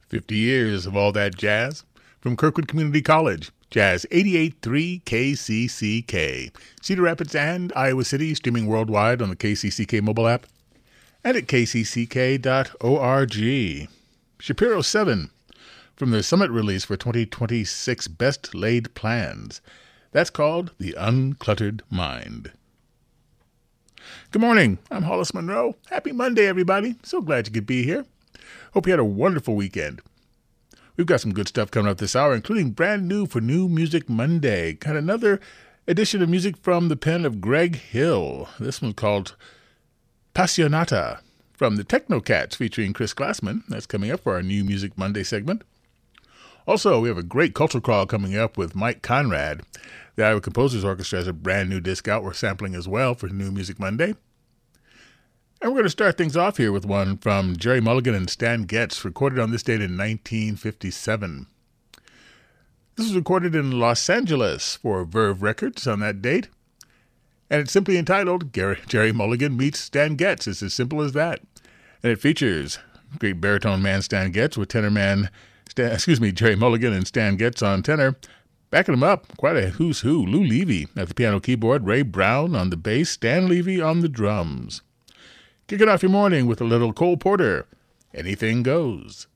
50 years of all that jazz. From Kirkwood Community College, Jazz 88.3 KCCK. Cedar Rapids and Iowa City, streaming worldwide on the KCCK mobile app and at kcck.org. Shapiro 7, from their summit release for 2026 Best Laid Plans. That's called The Uncluttered Mind. Good morning. I'm Hollis Monroe. Happy Monday, everybody. So glad you could be here. Hope you had a wonderful weekend. We've got some good stuff coming up this hour, including brand new for New Music Monday. Got another edition of music from the pen of Greg Hill. This one's called Passionata from the Technocats featuring Chris Glassman. That's coming up for our New Music Monday segment. Also, we have a great culture crawl coming up with Mike Conrad. The Iowa Composers Orchestra has a brand new disc out we're sampling as well for New Music Monday. And we're going to start things off here with one from Jerry Mulligan and Stan Getz, recorded on this date in 1957. This was recorded in Los Angeles for Verve Records on that date. And it's simply entitled Jerry Mulligan Meets Stan Getz. It's as simple as that. And it features great baritone man Stan Getz with tenor man, Jerry Mulligan and Stan Getz on tenor. Backing him up, quite a who's who. Lou Levy at the piano keyboard, Ray Brown on the bass, Stan Levy on the drums. Kicking off your morning with a little Cole Porter. Anything Goes.